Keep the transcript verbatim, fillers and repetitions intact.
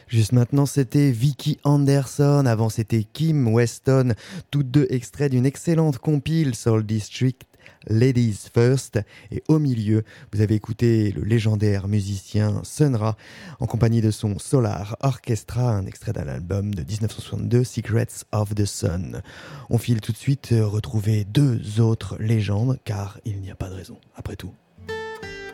Juste maintenant, c'était Vicky Anderson, avant c'était Kim Weston, toutes deux extraits d'une excellente compile Soul District, Ladies First, et au milieu, vous avez écouté le légendaire musicien Sun Ra en compagnie de son Solar Orchestra, un extrait d'un album de dix-neuf cent soixante-deux, Secrets of the Sun. On file tout de suite retrouver deux autres légendes, car il n'y a pas de raison, après tout.